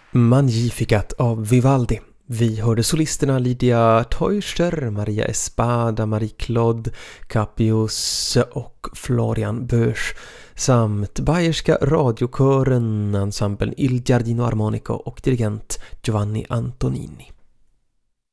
Magnificat av Vivaldi. Vi hörde solisterna Lydia Teuscher, Maria Espada, Marie-Claude Capius och Florian Bösch samt bayerska radiokören, ensemblen Il Giardino Armonico och dirigent Giovanni Antonini.